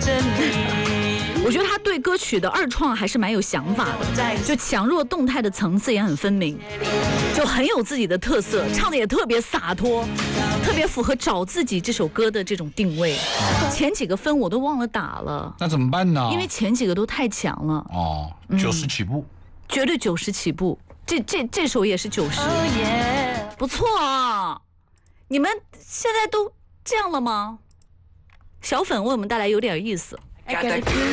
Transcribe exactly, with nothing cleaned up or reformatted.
着你。 我觉得他对歌曲的二创还是蛮有想法的，就强弱动态的层次也很分明，就很有自己的特色，唱的也特别洒脱，特别符合找自己这首歌的这种定位。前几个分我都忘了打了， 那怎么办呢？ 因为前几个都太强了。 哦，九十起步， 绝对九十起步。这这这首也是九十，不错啊！你们现在都这样了吗？小粉为我们带来有点意思。